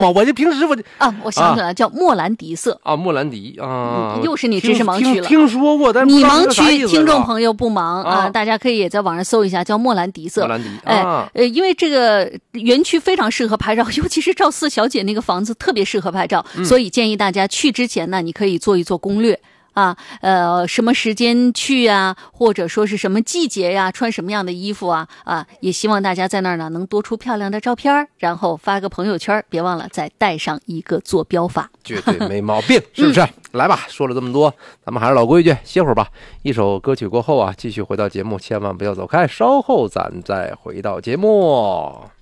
我就平时我想起来叫莫兰迪色莫兰迪又是你知识盲区了。 听说过，但是你盲区听众朋友不忙大家可以也在网上搜一下，叫莫兰迪色。 莫兰迪因为这个园区非常适合拍照，尤其是赵四小姐那个房子特别适合拍照，所以建议大家去之前呢，你可以做一做攻略。什么时间去啊，或者说是什么季节呀，穿什么样的衣服也希望大家在那儿呢能多出漂亮的照片，然后发个朋友圈，别忘了再带上一个坐标法， 绝对没毛病，是不是？来吧，说了这么多，咱们还是老规矩，歇会儿吧。一首歌曲过后继续回到节目，千万不要走开，稍后咱再回到节目。